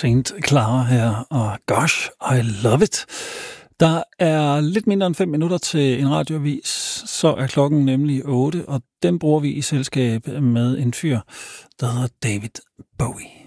Saint Clara her, og gosh, I love it. Der er lidt mindre end 5 minutter til en radioavis, så er klokken nemlig 8, og den bruger vi i selskab med en fyr, der hedder David Bowie.